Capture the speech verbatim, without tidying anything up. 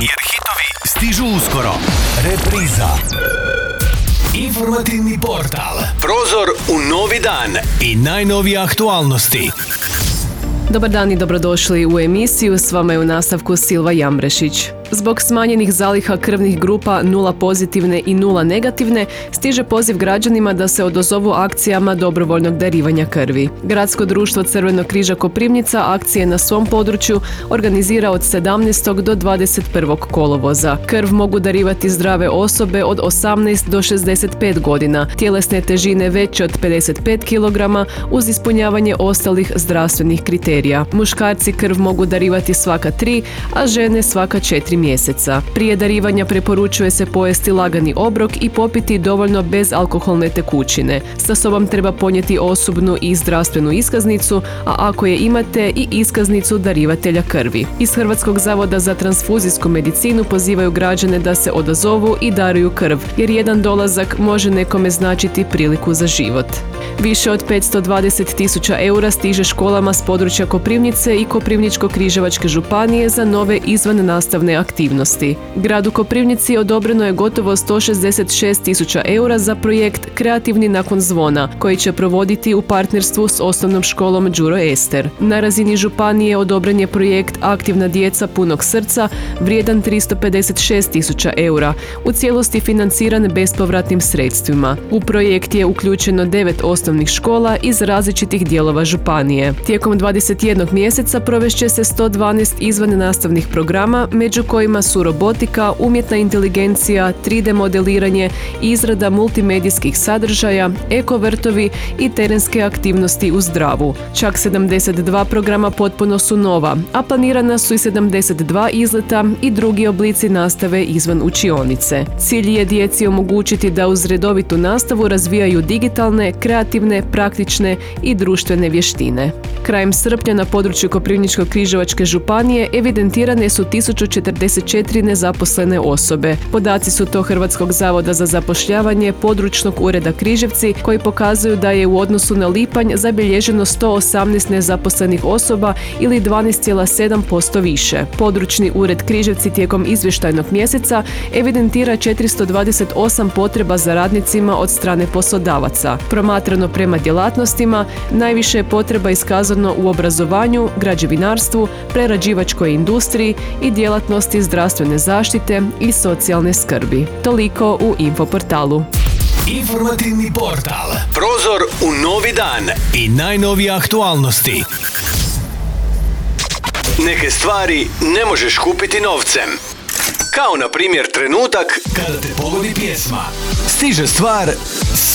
jer hitovi stižu uskoro. Repriza. Informativni portal. Prozor u novi dan i najnovije aktualnosti. Dobar dan i dobrodošli u emisiju, s vama je u nastavku Silva Jambrešić. Zbog smanjenih zaliha krvnih grupa nula pozitivne i nula negativne, stiže poziv građanima da se odazovu akcijama dobrovoljnog darivanja krvi. Gradsko društvo Crvenog križa Koprivnica akcije na svom području organizira od sedamnaestog do dvadeset prvog kolovoza. Krv mogu darivati zdrave osobe od osamnaest do šezdeset pet godina, tjelesne težine veće od pedeset pet kilograma uz ispunjavanje ostalih zdravstvenih kriterija. Muškarci krv mogu darivati svaka tri, a žene svaka četiri mjeseca. Prije darivanja preporučuje se pojesti lagani obrok i popiti dovoljno bezalkoholne tekućine. Sa sobom treba ponijeti osobnu i zdravstvenu iskaznicu, a ako je imate i iskaznicu darivatelja krvi. Iz Hrvatskog zavoda za transfuzijsku medicinu pozivaju građane da se odazovu i daruju krv, jer jedan dolazak može nekome značiti priliku za život. Više od petsto dvadeset tisuća eura stiže školama s područja Koprivnice i Koprivničko-križevačke županije za nove izvannastavne aktivnosti. Gradu Koprivnici odobreno je gotovo sto šezdeset šest tisuća eura za projekt Kreativni nakon zvona, koji će provoditi u partnerstvu s osnovnom školom Đuro Ester. Na razini županije odobren je projekt Aktivna djeca punog srca, vrijedan tristo pedeset šest tisuća eura, u cijelosti financiran bespovratnim sredstvima. U projekt je uključeno devet osnovnih škola iz različitih dijelova županije. Tijekom dvadeset jednog mjeseca provešće se sto dvanaest izvannastavnih programa, među kojima su robotika, umjetna inteligencija, tri D modeliranje, izrada multimedijskih sadržaja, eko vrtovi i terenske aktivnosti u zdravu. Čak sedamdeset dva programa potpuno su nova, a planirana su i sedamdeset dva izleta i drugi oblici nastave izvan učionice. Cilj je djeci omogućiti da uz redovitu nastavu razvijaju digitalne, kreativne, praktične i društvene vještine. Krajem srpnja na području Koprivničko-križevačke županije evidentirane su tisuću četrdeset četiri nezaposlene osobe. Podaci su to Hrvatskog zavoda za zapošljavanje područnog ureda Križevci, koji pokazuju da je u odnosu na lipanj zabilježeno sto osamnaest nezaposlenih osoba ili dvanaest zarez sedam posto više. Područni ured Križevci tijekom izvještajnog mjeseca evidentira četiristo dvadeset osam potreba za radnicima od strane poslodavaca. Promatrano prema djelatnostima, najviše je potreba iskazano u obrazovanju, građevinarstvu, prerađivačkoj industriji i djelatnosti zdravstvene zaštite i socijalne skrbi. Toliko u Infoportalu. Informativni portal. Prozor u novi dan i najnovije aktualnosti. Neke stvari ne možeš kupiti novcem. Kao na primjer trenutak kada te pogodi pjesma. Stiže stvar